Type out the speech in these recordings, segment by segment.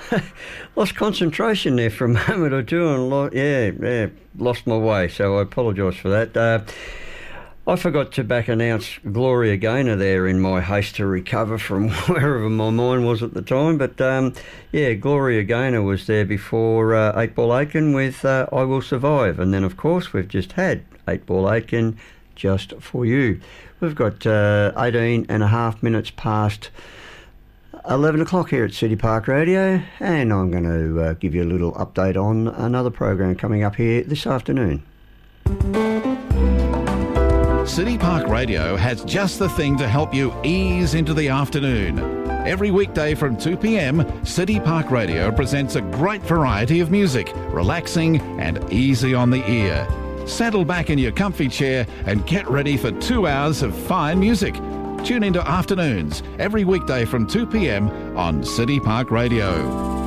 lost concentration there for a moment or two and lost my way, so I apologise for that. I forgot to back announce Gloria Gaynor there in my haste to recover from wherever my mind was at the time. But, Gloria Gaynor was there before 8 Ball Aiken with I Will Survive. And then, of course, we've just had 8 Ball Aiken just for you. We've got 18 and a half minutes past 11 o'clock here at City Park Radio, and I'm going to give you a little update on another program coming up here this afternoon. City Park Radio has just the thing to help you ease into the afternoon. Every weekday from 2 p.m, City Park Radio presents a great variety of music, relaxing and easy on the ear. Settle back in your comfy chair and get ready for 2 hours of fine music. Tune into Afternoons every weekday from 2 p.m. on City Park Radio.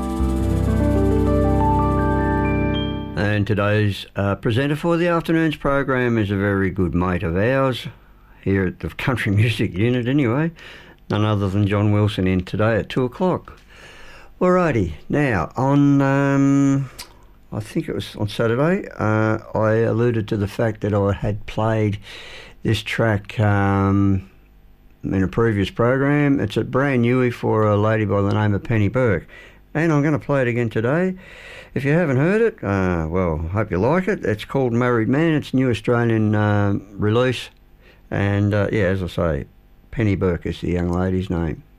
And today's presenter for the afternoon's program is a very good mate of ours, here at the Country Music Unit anyway, none other than John Wilson in today at 2 o'clock. Alrighty, now on, I think it was on Saturday, I alluded to the fact that I had played this track in a previous program. It's a brand newie for a lady by the name of Penny Burke, and I'm going to play it again today. If you haven't heard it, hope you like it. It's called Married Man. It's a new Australian release. And, as I say, Penny Burke is the young lady's name.